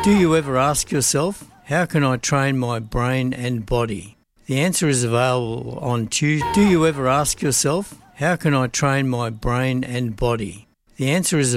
Do you ever ask yourself, how can I train my brain and body? The answer is available on Tuesday. Do you ever ask yourself, how can I train my brain and body? The answer is